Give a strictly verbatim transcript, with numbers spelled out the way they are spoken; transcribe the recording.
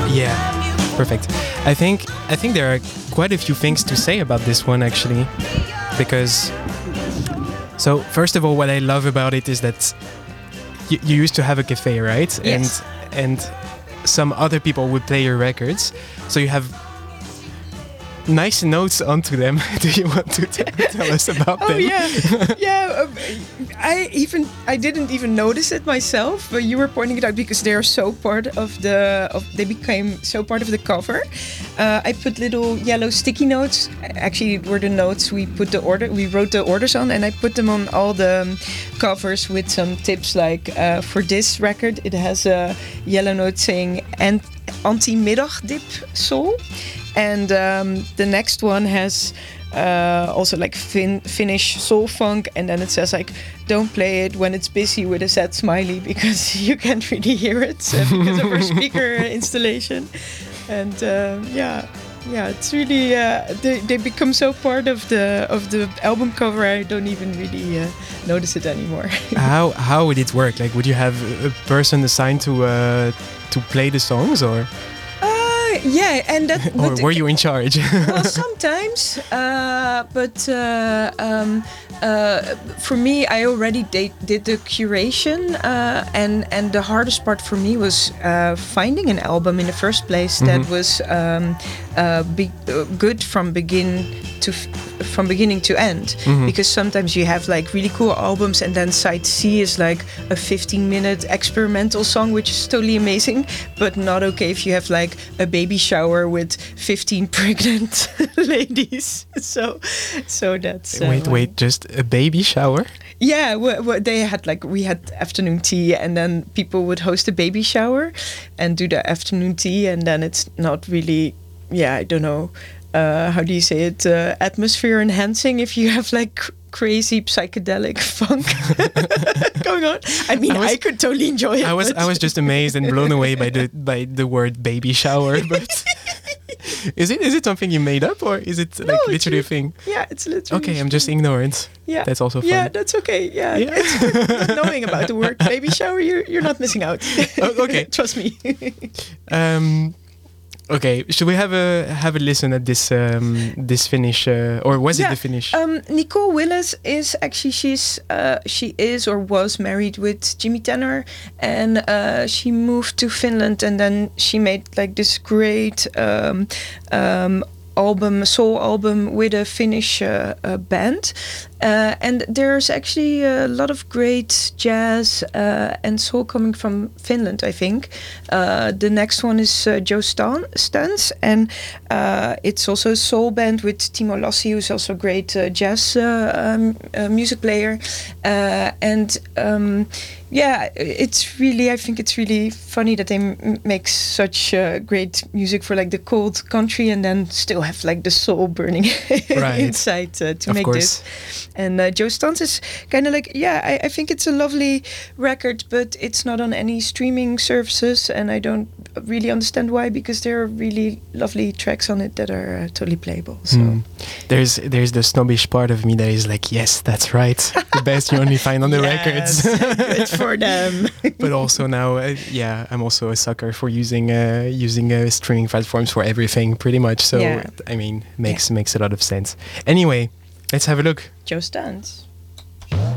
Yeah, perfect. I think I think there are quite a few things to say about this one actually, because so first of all, what I love about it is that you, you used to have a cafe, right? Yes. And and some other people would play your records, so you have nice notes onto them. Do you want to t- tell us about Oh them? yeah, yeah. Um, I even I didn't even notice it myself, but you were pointing it out because they are so part of the of they became so part of the cover. Uh, I put little yellow sticky notes. Actually, it were the notes we put the order we wrote the orders on, and I put them on all the um, covers with some tips. Like uh, for this record, it has a yellow note saying "Ant- anti-middagdip soul." And um, the next one has uh, also like fin- Finnish soul funk, and then it says like, "Don't play it when it's busy," with a sad smiley, because you can't really hear it uh, because of our speaker installation. And uh, yeah, yeah, it's really uh, they they become so part of the of the album cover. I don't even really uh, notice it anymore. How how would it work? Like, would you have a person assigned to uh, to play the songs, or Yeah, and that. or but- were you in charge? Well, sometimes, uh, but uh, um, uh, for me, I already did, did the curation, uh, and and the hardest part for me was uh, finding an album in the first place that Mhm. was um, uh, be, uh, good from begin to f- from beginning to end. Mhm. Because sometimes you have like really cool albums, and then side C is like a fifteen minute experimental song, which is totally amazing, but not okay if you have like a baby shower with fifteen pregnant ladies. So, so that's uh, wait, why- wait, just a baby shower? Yeah, w- w- they had like we had afternoon tea, and then people would host a baby shower and do the afternoon tea, and then it's not really, yeah, I don't know, uh, how do you say it, uh, atmosphere enhancing if you have like cr- crazy psychedelic funk going on. I mean, I I, was- could totally enjoy it. I was but- I was just amazed and blown away by the by the word baby shower. But is it is it something you made up, or is it like No, it's literally a re- thing? Yeah, it's literally. Okay, I'm just ignorant. Yeah, That's also fun. Yeah, that's okay. Yeah, Yeah. it's good not knowing about the word baby shower. You're you're not missing out. Oh, okay. Trust me. Um, okay, should we have a have a listen at this um, this Finnish, uh, or was it Yeah, the Finnish? Um, Nicole Willis is actually she's uh, she is or was married with Jimmy Tenor, and uh, she moved to Finland, and then she made like this great um, um, album, soul album with a Finnish uh, uh, band. Uh, and there's actually a lot of great jazz uh, and soul coming from Finland, I think. Uh, the next one is uh, Joe Stan- Stans, and uh, it's also a soul band with Timo Lassi, who's also a great uh, jazz uh, um, uh, music player. Uh, and um, yeah, it's really, I think it's really funny that they m- make such uh, great music for like the cold country, and then still have like the soul burning Right. inside uh, to Of make course. this. And uh, Joe Stans is kind of like, yeah, I, I think it's a lovely record, but it's not on any streaming services, and I don't really understand why, because there are really lovely tracks on it that are uh, totally playable. So Hmm. There's there's the snobbish part of me that is like, yes, that's right. The best you only find on the Yes, records. good for them. But also now, uh, yeah, I'm also a sucker for using uh, using uh, streaming platforms for everything, pretty much. So Yeah. I mean, makes makes a lot of sense. Anyway, let's have a look. Joe Stans.